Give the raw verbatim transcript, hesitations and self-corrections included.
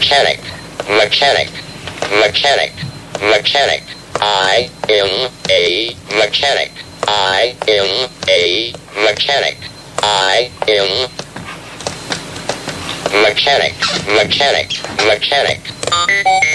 mechanic, mechanic, mechanic, mechanic. I am a mechanic. I am a mechanic. I am mechanic, mechanic, mechanic.